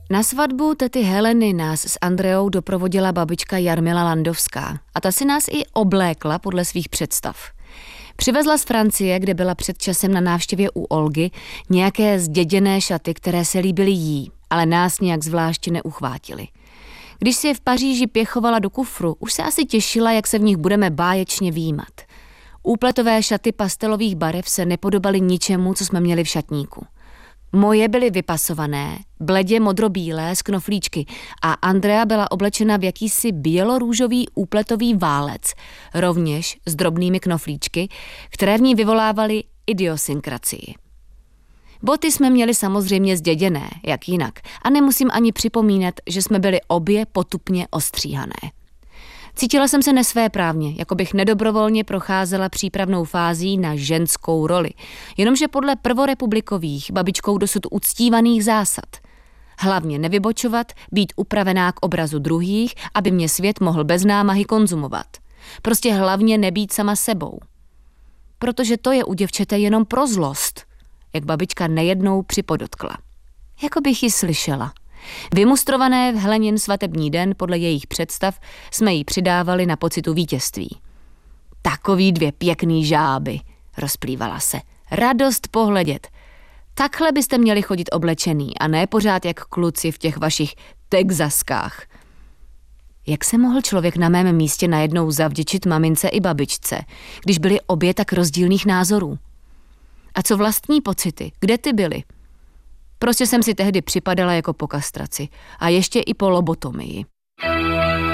Na svatbu tety Heleny nás s Andreou doprovodila babička Jarmila Landovská a ta si nás i oblékla podle svých představ. Přivezla z Francie, kde byla před časem na návštěvě u Olgy, nějaké zděděné šaty, které se líbily jí, ale nás nějak zvláště neuchvátily. Když si je v Paříži pěchovala do kufru, už se asi těšila, jak se v nich budeme báječně výjímat. Úpletové šaty pastelových barev se nepodobaly ničemu, co jsme měli v šatníku. Moje byly vypasované, bledě modrobílé z knoflíčky a Andrea byla oblečena v jakýsi bělorůžový úpletový válec, rovněž s drobnými knoflíčky, které v ní vyvolávaly idiosynkracii. Boty jsme měli samozřejmě zděděné, jak jinak, a nemusím ani připomínat, že jsme byli obě potupně ostříhané. Cítila jsem se nesvéprávně, jako bych nedobrovolně procházela přípravnou fází na ženskou roli, jenomže podle prvorepublikových, babičkou dosud uctívaných zásad. Hlavně nevybočovat, být upravená k obrazu druhých, aby mě svět mohl bez námahy konzumovat. Prostě hlavně nebýt sama sebou. Protože to je u děvčete jenom pro zlost, jak babička nejednou připodotkla. Jako bych ji slyšela. Vymustrované v Helenin svatební den podle jejich představ jsme jí přidávali na pocitu vítězství. Takový dvě pěkný žáby, rozplývala se. Radost pohledět. Takhle byste měli chodit oblečený a ne pořád jak kluci v těch vašich texaskách. Jak se mohl člověk na mém místě najednou zavděčit mamince i babičce, když byli obě tak rozdílných názorů? A co vlastní pocity? Kde ty byly? Prostě jsem si tehdy připadala jako po kastraci a ještě i po lobotomii.